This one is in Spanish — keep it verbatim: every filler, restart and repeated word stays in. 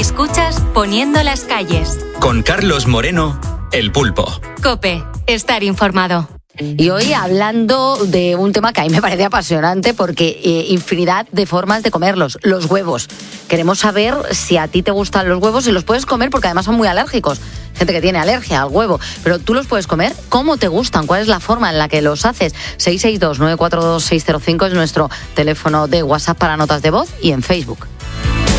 Escuchas Poniendo las calles. Con Carlos Moreno, El Pulpo. COPE, estar informado. Y hoy hablando de un tema que a mí me parece apasionante porque eh, infinidad de formas de comerlos, los huevos. Queremos saber si a ti te gustan los huevos y los puedes comer porque además son muy alérgicos. Gente que tiene alergia al huevo, pero tú los puedes comer. ¿Cómo te gustan? ¿Cuál es la forma en la que los haces? seis seis dos, nueve cuatro dos, seis cero cinco es nuestro teléfono de WhatsApp para notas de voz y en Facebook.